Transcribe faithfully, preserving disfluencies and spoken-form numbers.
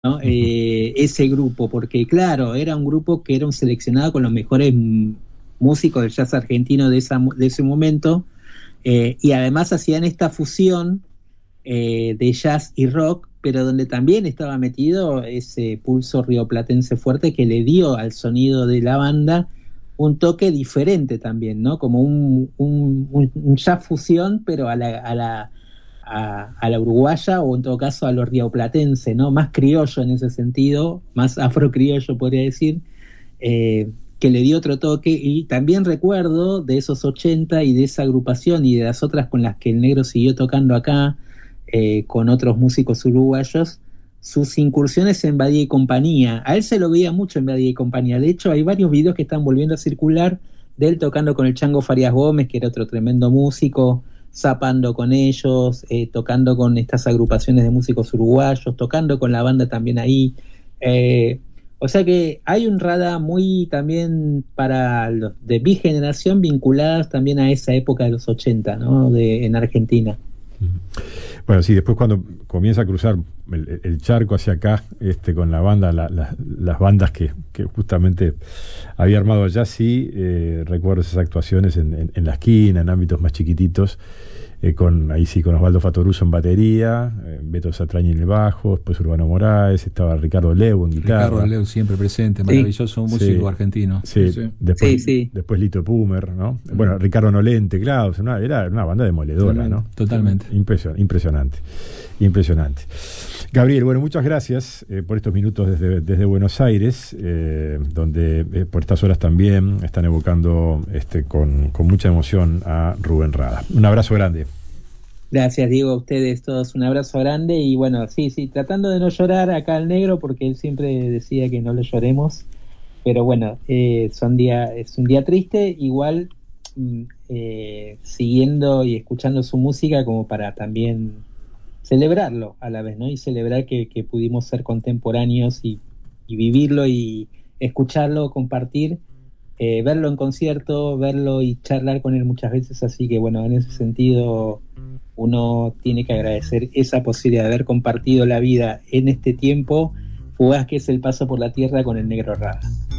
¿no? Eh, ese grupo, porque claro, era un grupo que era un seleccionado con los mejores m- músicos del jazz argentino de, esa, de ese momento, eh, y además hacían esta fusión eh, de jazz y rock, pero donde también estaba metido ese pulso rioplatense fuerte que le dio al sonido de la banda un toque diferente también, ¿no? Como un, un, un, un jazz fusión, pero a la, a la a, a la uruguaya o en todo caso a lo rioplatense, ¿no? Más criollo en ese sentido, más afrocriollo podría decir, eh, que le dio otro toque. Y también recuerdo de esos ochenta y de esa agrupación y de las otras con las que el negro siguió tocando acá, eh, con otros músicos uruguayos, sus incursiones en Badía y Compañía. A él se lo veía mucho en Badía y Compañía. De hecho, hay varios videos que están volviendo a circular de él tocando con el Chango Farias Gómez, que era otro tremendo músico, zapando con ellos, eh, tocando con estas agrupaciones de músicos uruguayos, tocando con la banda también ahí. Eh, o sea que hay un rada muy también para los de mi generación vinculadas también a esa época de los ochenta, ¿no? De, en Argentina. Bueno, sí, después cuando comienza a cruzar el, el charco hacia acá, este, con la banda, la, la, las bandas que, que justamente había armado allá, sí, eh, recuerdo esas actuaciones en, en, en la esquina, en ámbitos más chiquititos, eh, con ahí sí, con Osvaldo Fatoruso en batería, eh, Beto Satrañi en el bajo, después Urbano Moraes, estaba Ricardo Leu en guitarra. Ricardo Leu siempre presente, maravilloso sí. músico Sí, argentino. sí, Sí, sí. Después, Sí, sí. después Lito Pumer, ¿no? Bueno, Ricardo Nolente, claro, una, era una banda demoledora, Tremendo, ¿no? totalmente. Impresion- impresionante, impresionante. Gabriel, bueno, muchas gracias eh, por estos minutos desde, desde Buenos Aires, eh, donde eh, por estas horas también están evocando este, con, con mucha emoción a Rubén Rada. Un abrazo grande. Gracias, Diego, a ustedes todos. Un abrazo grande y bueno, sí, sí, tratando de no llorar acá al negro porque él siempre decía que no le lloremos, pero bueno, eh, son día, es un día triste, igual mm, eh, siguiendo y escuchando su música como para también celebrarlo a la vez, ¿no? Y celebrar que, que pudimos ser contemporáneos y, y vivirlo y escucharlo, compartir, eh, verlo en concierto, verlo y charlar con él muchas veces, así que bueno, en ese sentido uno tiene que agradecer esa posibilidad de haber compartido la vida en este tiempo fugaz que es el paso por la tierra con el negro Rada.